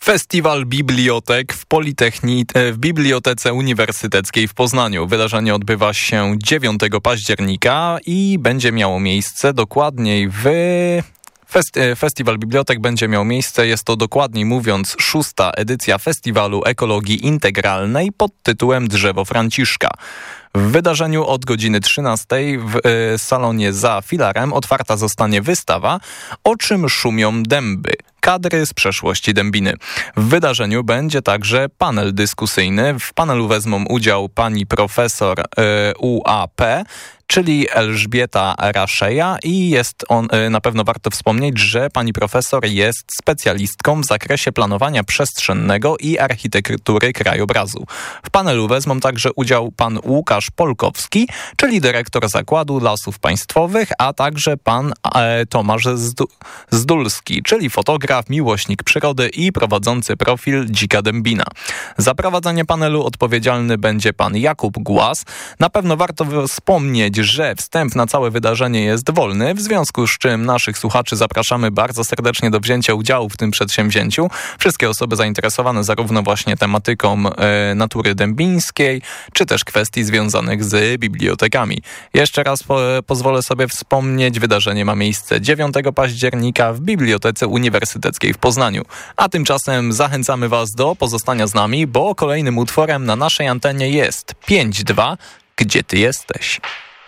Festiwal Bibliotek w Bibliotece Uniwersyteckiej w Poznaniu. Wydarzenie odbywa się 9 października i będzie miało miejsce dokładniej Festiwal Bibliotek będzie miał miejsce, jest to dokładniej mówiąc 6. edycja Festiwalu Ekologii Integralnej pod tytułem Drzewo Franciszka. W wydarzeniu od godziny 13 w salonie za filarem otwarta zostanie wystawa O czym szumią dęby? Kadry z przeszłości dębiny. W wydarzeniu będzie także panel dyskusyjny. W panelu wezmą udział pani profesor UAP, czyli Elżbieta Raszeja i jest on, na pewno warto wspomnieć, że pani profesor jest specjalistką w zakresie planowania przestrzennego i architektury krajobrazu. W panelu wezmą także udział pan Łukasz Polkowski, czyli dyrektor Zakładu Lasów Państwowych, a także pan Tomasz Zdulski, czyli fotograf, miłośnik przyrody i prowadzący profil Dzika Dębina. Za prowadzenie panelu odpowiedzialny będzie pan Jakub Głaz. Na pewno warto wspomnieć, że wstęp na całe wydarzenie jest wolny, w związku z czym naszych słuchaczy zapraszamy bardzo serdecznie do wzięcia udziału w tym przedsięwzięciu. Wszystkie osoby zainteresowane zarówno właśnie tematyką natury dębińskiej, czy też kwestii związanych z bibliotekami. Jeszcze raz pozwolę sobie wspomnieć, wydarzenie ma miejsce 9 października w Bibliotece Uniwersyteckiej w Poznaniu. A tymczasem zachęcamy Was do pozostania z nami, bo kolejnym utworem na naszej antenie jest 5-2, Gdzie Ty jesteś?